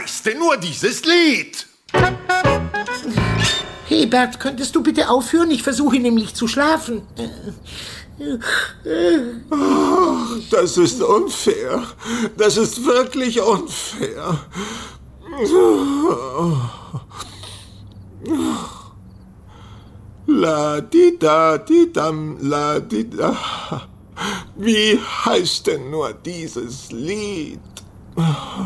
heißt denn nur dieses Lied? Hey Bert, könntest du bitte aufhören? Ich versuche nämlich zu schlafen. Das ist unfair. Das ist wirklich unfair. La-di-da-di-dam, la-di-da. Wie heißt denn nur dieses Lied?